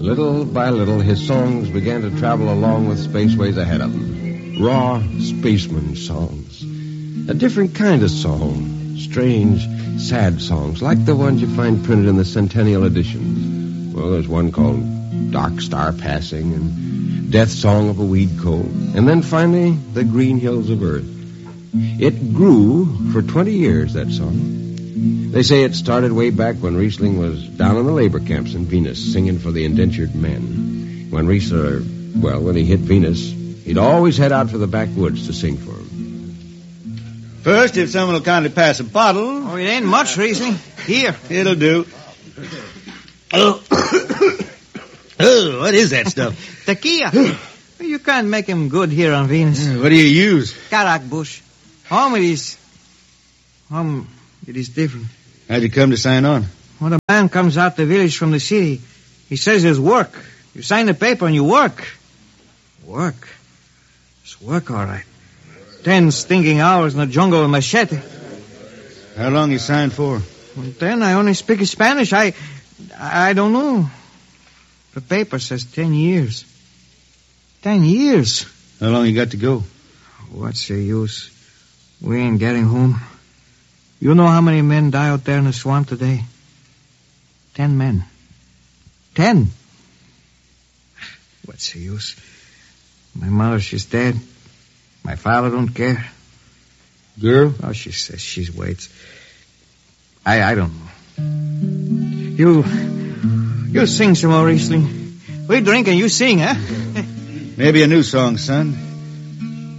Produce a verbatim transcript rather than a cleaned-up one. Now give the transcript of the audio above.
Little by little, his songs began to travel along with spaceways ahead of him. Raw spaceman songs. A different kind of song. Strange, sad songs, like the ones you find printed in the Centennial editions. Well, there's one called Dark Star Passing and Death Song of a Weed Coat. And then finally, The Green Hills of Earth. It grew for twenty years, that song. They say it started way back when Riesling was down in the labor camps in Venus singing for the indentured men. When Riesler, well, when he hit Venus, he'd always head out for the backwoods to sing for him. First, if someone will kindly pass a bottle. Oh, it ain't much, Riesling. Here. It'll do. Oh, oh, what is that stuff? Tequila. You can't make him good here on Venus. What do you use? Karak bush. Home it is. Home it is different. How'd you come to sign on? When a man comes out the village from the city, he says there's work. You sign the paper and you work. Work. It's work, all right. Ten stinking hours in the jungle with machete. How long you signed for? Well, then I only speak Spanish. I, I don't know. The paper says ten years. Ten years. How long you got to go? What's the use? We ain't getting home. You know how many men die out there in the swamp today? Ten men. Ten. What's the use? My mother, she's dead. My father don't care. Girl? Oh, she says she waits. I I don't know. You, you sing some more, Riesling. We drink and you sing, huh? Maybe a new song, son.